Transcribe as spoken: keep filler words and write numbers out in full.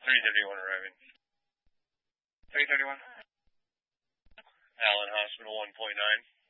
three thirty-one arriving. three thirty-one. Allen Hospital one point nine.